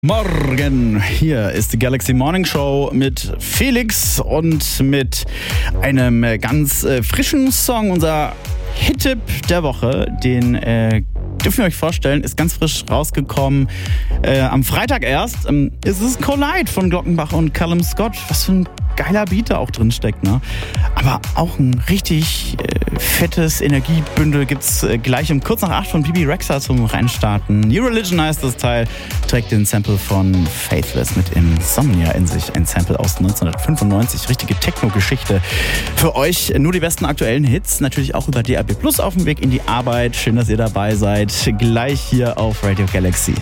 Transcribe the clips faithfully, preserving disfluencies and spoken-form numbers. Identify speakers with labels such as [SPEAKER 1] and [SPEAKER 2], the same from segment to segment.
[SPEAKER 1] Morgen, hier ist die Galaxy Morning Show mit Felix und mit einem ganz äh, frischen Song. Unser Hit-Tipp der Woche, den äh, dürfen wir euch vorstellen, ist ganz frisch rausgekommen. Äh, am Freitag erst. Ähm, es ist Collide von Glockenbach und Callum Scott. Was für ein geiler Beat da auch drin steckt, ne? Aber auch ein richtig äh, fettes Energiebündel gibt's äh, gleich um kurz nach acht von Bibi Rexha zum Reinstarten. New Religion heißt das Teil, trägt den Sample von Faithless mit Insomnia in sich. Ein Sample aus neunzehnhundertfünfundneunzig. Richtige Techno-Geschichte für euch. Nur die besten aktuellen Hits, natürlich auch über D A B Plus auf dem Weg in die Arbeit. Schön, dass ihr dabei seid. Gleich hier auf Radio Galaxy.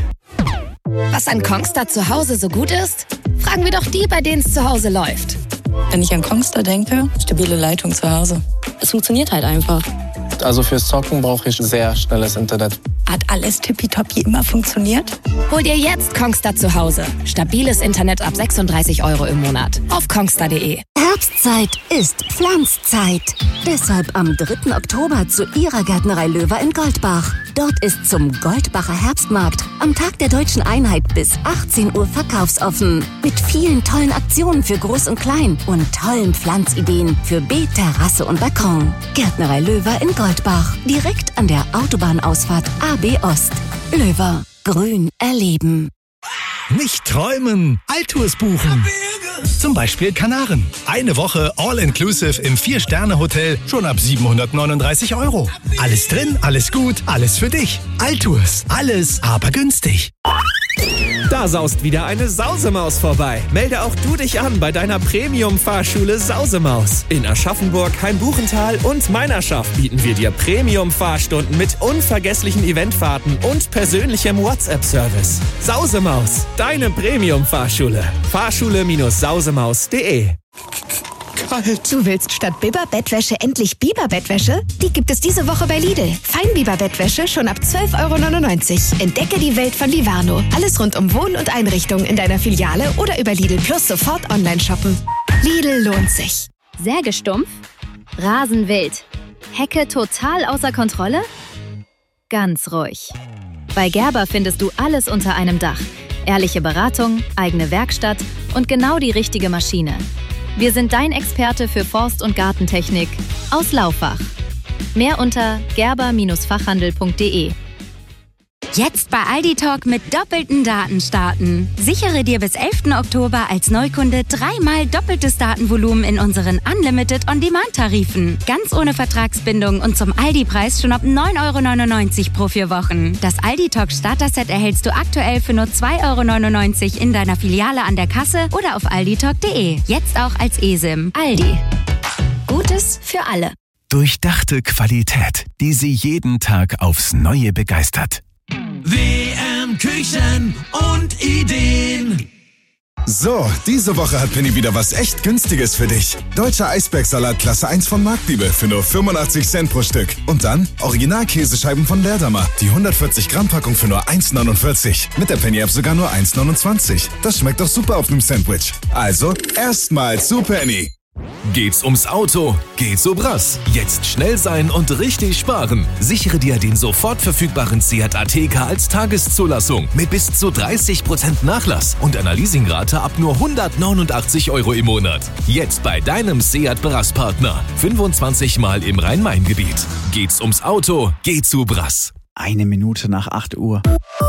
[SPEAKER 2] Was an Kongstar zu Hause so gut ist? Fragen wir doch die, bei denen es zu Hause läuft.
[SPEAKER 3] Wenn ich an Kongstar denke, stabile Leitung zu Hause. Es funktioniert halt einfach.
[SPEAKER 4] Also fürs Zocken brauche ich sehr schnelles Internet.
[SPEAKER 3] Hat alles tippitoppi immer funktioniert?
[SPEAKER 2] Hol dir jetzt Kongstar zu Hause. Stabiles Internet ab sechsunddreißig Euro im Monat. Auf kongstar punkt de.
[SPEAKER 5] Herbstzeit ist Pflanzzeit. Deshalb am dritten Oktober zu Ihrer Gärtnerei Löwer in Goldbach. Dort ist zum Goldbacher Herbstmarkt am Tag der Deutschen Einheit bis achtzehn Uhr verkaufsoffen. Mit vielen tollen Aktionen für Groß und Klein und tollen Pflanzideen für Beet, Terrasse und Balkon. Gärtnerei Löwer in Goldbach. Direkt an der Autobahnausfahrt A B Ost. Löwer. Grün erleben.
[SPEAKER 6] Nicht träumen, Altours buchen. Zum Beispiel Kanaren. Eine Woche All-Inclusive im Vier-Sterne-Hotel schon ab siebenhundertneununddreißig Euro. Alles drin, alles gut, alles für dich. Altours, alles aber günstig.
[SPEAKER 7] Da saust wieder eine Sausemaus vorbei. Melde auch du dich an bei deiner Premium-Fahrschule Sausemaus. In Aschaffenburg, Hainbuchental und Meinerschaft bieten wir dir Premium-Fahrstunden mit unvergesslichen Eventfahrten und persönlichem WhatsApp-Service. Sausemaus, deine Premium-Fahrschule. Fahrschule-sausemaus punkt de.
[SPEAKER 2] Du willst statt Biber-Bettwäsche endlich Biber-Bettwäsche? Die gibt es diese Woche bei Lidl. Feinbiber-Bettwäsche schon ab zwölf Euro neunundneunzig. Entdecke die Welt von Livano. Alles rund um Wohn- und Einrichtung in deiner Filiale oder über Lidl Plus sofort online shoppen. Lidl lohnt sich.
[SPEAKER 8] Sägestumpf? Rasenwild? Hecke total außer Kontrolle? Ganz ruhig. Bei Gerber findest du alles unter einem Dach. Ehrliche Beratung, eigene Werkstatt und genau die richtige Maschine. Wir sind dein Experte für Forst- und Gartentechnik aus Laufach. Mehr unter gerber Fachhandel punkt de.
[SPEAKER 9] Jetzt bei Aldi Talk mit doppelten Daten starten. Sichere dir bis elften Oktober als Neukunde dreimal doppeltes Datenvolumen in unseren Unlimited On-Demand-Tarifen. Ganz ohne Vertragsbindung und zum Aldi-Preis schon ab neun Euro neunundneunzig pro vier Wochen. Das Aldi Talk Starter-Set erhältst du aktuell für nur zwei Euro neunundneunzig in deiner Filiale an der Kasse oder auf aldi talk punkt de. Jetzt auch als eSIM. Aldi. Gutes für alle.
[SPEAKER 6] Durchdachte Qualität, die Sie jeden Tag aufs Neue begeistert.
[SPEAKER 10] W M Küchen und Ideen.
[SPEAKER 11] So, diese Woche hat Penny wieder was echt Günstiges für dich. Deutscher Eisbergsalat Klasse eins von Marktliebe für nur fünfundachtzig Cent pro Stück. Und dann Original-Käsescheiben von Leerdammer. Die hundertvierzig Gramm Packung für nur eins neunundvierzig. Mit der Penny-App sogar nur eins neunundzwanzig. Das schmeckt doch super auf einem Sandwich. Also, erstmal zu Penny.
[SPEAKER 6] Geht's ums Auto? Geht's so Brass. Jetzt schnell sein und richtig sparen. Sichere dir den sofort verfügbaren Seat Ateca als Tageszulassung mit bis zu dreißig Prozent Nachlass und einer Leasingrate ab nur hundertneunundachtzig Euro im Monat. Jetzt bei deinem Seat Brass-Partner. fünfundzwanzig Mal im Rhein-Main-Gebiet. Geht's ums Auto? Geht's so Brass.
[SPEAKER 1] Eine Minute nach acht Uhr.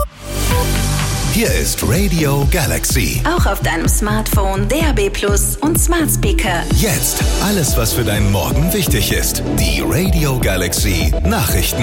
[SPEAKER 12] Hier ist Radio Galaxy.
[SPEAKER 13] Auch auf deinem Smartphone, D A B Plus und Smart Speaker.
[SPEAKER 12] Jetzt alles, was für deinen Morgen wichtig ist. Die Radio Galaxy Nachrichten.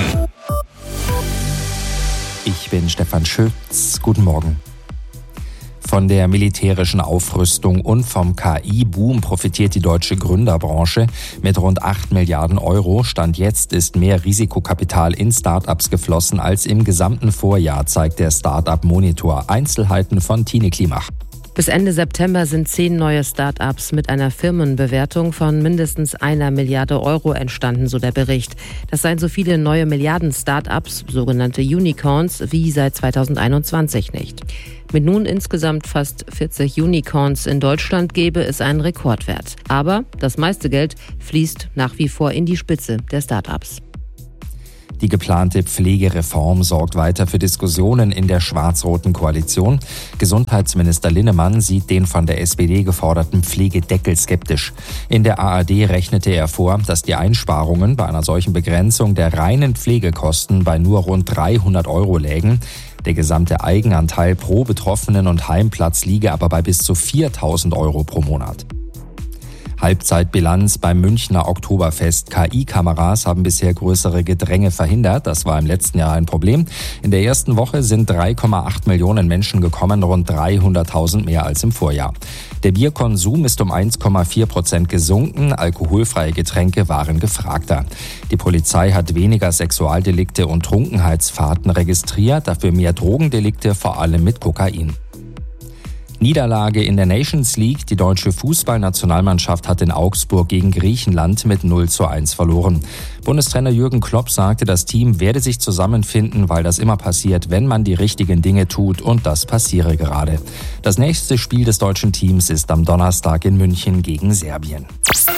[SPEAKER 14] Ich bin Stefan Schütz. Guten Morgen. Von der militärischen Aufrüstung und vom K I-Boom profitiert die deutsche Gründerbranche. Mit rund acht Milliarden Euro Stand jetzt ist mehr Risikokapital in Start-ups geflossen als im gesamten Vorjahr, zeigt der Start-up-Monitor. Einzelheiten von Tine Klimach.
[SPEAKER 15] Bis Ende September sind zehn neue Start-ups mit einer Firmenbewertung von mindestens einer Milliarde Euro entstanden, so der Bericht. Das seien so viele neue Milliarden-Start-ups, sogenannte Unicorns, wie seit zweitausendeinundzwanzig nicht. Mit nun insgesamt fast vierzig Unicorns in Deutschland gäbe es einen Rekordwert. Aber das meiste Geld fließt nach wie vor in die Spitze der Start-ups.
[SPEAKER 14] Die geplante Pflegereform sorgt weiter für Diskussionen in der schwarz-roten Koalition. Gesundheitsminister Linnemann sieht den von der S P D geforderten Pflegedeckel skeptisch. In der A R D rechnete er vor, dass die Einsparungen bei einer solchen Begrenzung der reinen Pflegekosten bei nur rund dreihundert Euro lägen. Der gesamte Eigenanteil pro Betroffenen und Heimplatz liege aber bei bis zu viertausend Euro pro Monat. Halbzeitbilanz beim Münchner Oktoberfest. K I-Kameras haben bisher größere Gedränge verhindert. Das war im letzten Jahr ein Problem. In der ersten Woche sind drei Komma acht Millionen Menschen gekommen, rund dreihunderttausend mehr als im Vorjahr. Der Bierkonsum ist um eins Komma vier Prozent gesunken. Alkoholfreie Getränke waren gefragter. Die Polizei hat weniger Sexualdelikte und Trunkenheitsfahrten registriert, dafür mehr Drogendelikte, vor allem mit Kokain. Niederlage in der Nations League. Die deutsche Fußballnationalmannschaft hat in Augsburg gegen Griechenland mit null zu eins verloren. Bundestrainer Jürgen Klopp sagte, das Team werde sich zusammenfinden, weil das immer passiert, wenn man die richtigen Dinge tut, und das passiere gerade. Das nächste Spiel des deutschen Teams ist am Donnerstag in München gegen Serbien.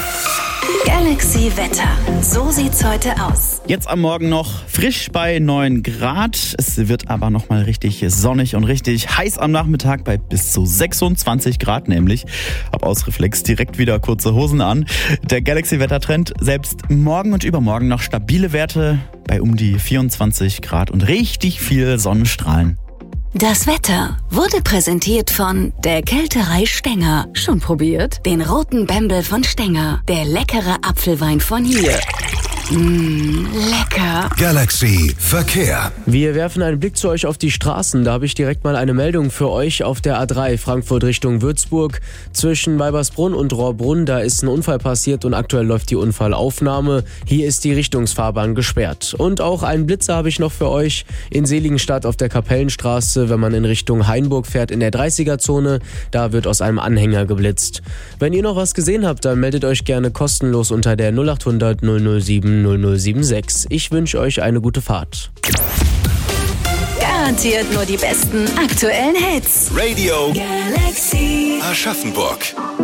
[SPEAKER 13] Galaxy Wetter. So sieht's heute aus.
[SPEAKER 1] Jetzt am Morgen noch frisch bei neun Grad. Es wird aber noch mal richtig sonnig und richtig heiß am Nachmittag bei bis zu sechsundzwanzig Grad nämlich. Ab Ausreflex direkt wieder kurze Hosen an. Der Galaxy Wettertrend, selbst morgen und übermorgen noch stabile Werte bei um die vierundzwanzig Grad und richtig viel Sonnenstrahlen.
[SPEAKER 13] Das Wetter wurde präsentiert von der Kälterei Stenger. Schon probiert? Den roten Bembel von Stenger. Der leckere Apfelwein von hier. Mmh, lecker.
[SPEAKER 12] Galaxy Verkehr.
[SPEAKER 16] Wir werfen einen Blick zu euch auf die Straßen. Da habe ich direkt mal eine Meldung für euch auf der A drei Frankfurt Richtung Würzburg. Zwischen Weibersbrunn und Rohrbrunn, da ist ein Unfall passiert und aktuell läuft die Unfallaufnahme. Hier ist die Richtungsfahrbahn gesperrt. Und auch einen Blitzer habe ich noch für euch in Seligenstadt auf der Kapellenstraße, wenn man in Richtung Hainburg fährt, in der dreißiger-Zone. Da wird aus einem Anhänger geblitzt. Wenn ihr noch was gesehen habt, dann meldet euch gerne kostenlos unter der null acht hundert null null sieben null null sieben sechs. Ich wünsche euch eine gute Fahrt.
[SPEAKER 13] Garantiert nur die besten aktuellen Hits.
[SPEAKER 12] Radio
[SPEAKER 13] Galaxy
[SPEAKER 12] Aschaffenburg.